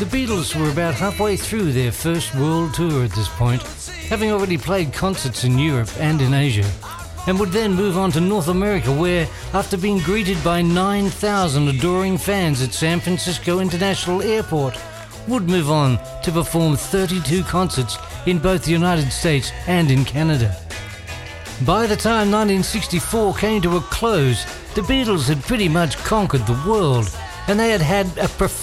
The Beatles were about halfway through their first world tour at this point, having already played concerts in Europe and in Asia, and would then move on to North America where, after being greeted by 9,000 adoring fans at San Francisco International Airport, would move on to perform 32 concerts in both the United States and in Canada. By the time 1964 came to a close, the Beatles had pretty much conquered the world, and they had had a